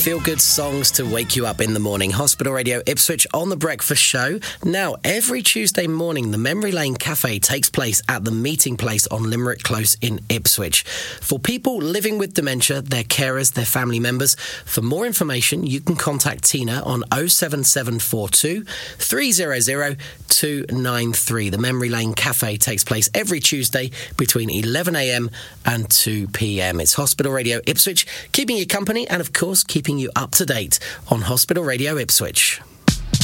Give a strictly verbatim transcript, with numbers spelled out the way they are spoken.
feel-good songs to wake you up in the morning. Hospital Radio Ipswich on The Breakfast Show. Now, every Tuesday morning, the Memory Lane Cafe takes place at the Meeting Place on Limerick Close in Ipswich. For people living with dementia, their carers, their family members, for more information, you can contact Tina on oh seven seven four two, three hundred, two nine three. The Memory Lane Cafe takes place every Tuesday between eleven a.m. and two p.m. It's Hospital Radio Ipswich, keeping you company and, of course, keeping you up to date on Hospital Radio Ipswich.